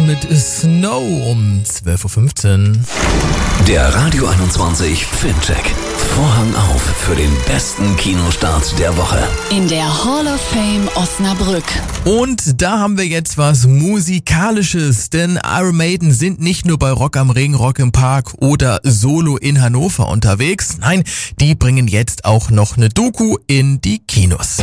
mit Snow um 12.15 Uhr. Der Radio 21 Filmcheck. Vorhang auf für den besten Kinostart der Woche. In der Hall of Fame Osnabrück. Und da haben wir jetzt was Musikalisches, denn Iron Maiden sind nicht nur bei Rock am Ring, Rock im Park oder Solo in Hannover unterwegs. Nein, die bringen jetzt auch noch eine Doku in die Kinos.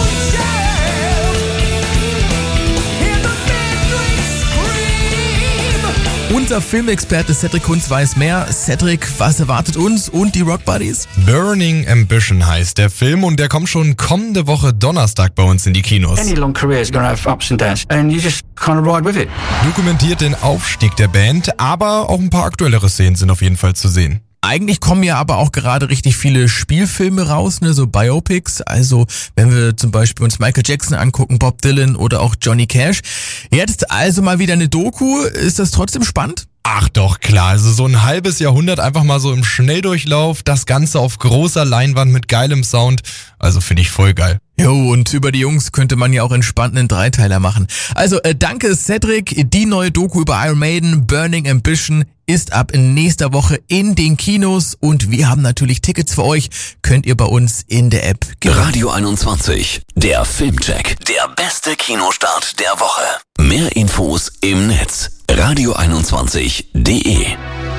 Unser Filmexperte Cedric Kunz weiß mehr. Cedric, was erwartet uns und die Rock Buddies? Burning Ambition heißt der Film und der kommt schon kommende Woche Donnerstag bei uns in die Kinos. Any long career is going to have ups and downs and you just kind of ride with it. Dokumentiert den Aufstieg der Band, aber auch ein paar aktuellere Szenen sind auf jeden Fall zu sehen. Eigentlich kommen ja aber auch gerade richtig viele Spielfilme raus, ne, so Biopics. Also wenn wir zum Beispiel uns Michael Jackson angucken, Bob Dylan oder auch Johnny Cash. Jetzt also mal wieder eine Doku. Ist das trotzdem spannend? Ach doch, klar. Also so ein halbes Jahrhundert einfach mal so im Schnelldurchlauf. Das Ganze auf großer Leinwand mit geilem Sound. Also finde ich voll geil. Jo, und über die Jungs könnte man ja auch entspannt einen Dreiteiler machen. Also danke Cedric. Die neue Doku über Iron Maiden, Burning Ambition, ist ab nächster Woche in den Kinos. Und wir haben natürlich Tickets für euch. Könnt ihr bei uns in der App gewinnen. Radio 21, der Filmcheck. Der beste Kinostart der Woche. Mehr Infos im Netz. radio21.de